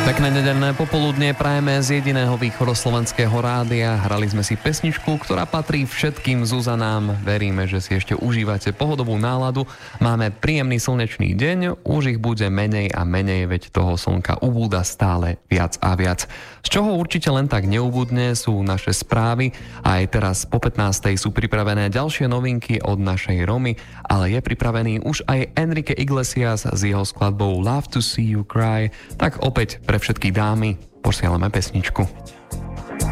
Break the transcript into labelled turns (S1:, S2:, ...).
S1: Pekné nedeľné popoludnie prajeme z jediného východoslovenského rádia. Hrali sme si pesničku, ktorá patrí všetkým Zuzanám. Veríme, že si ešte užívate pohodovú náladu. Máme príjemný slnečný deň, už ich bude menej a menej, veď toho slnka ubúda stále viac a viac. Z čoho určite len tak neubudne sú naše správy. Aj teraz po 15. sú pripravené ďalšie novinky od našej Romy, ale je pripravený už aj Enrique Iglesias s jeho skladbou Love to See You Cry. Tak opäť pre všetky dámy posielame pesničku.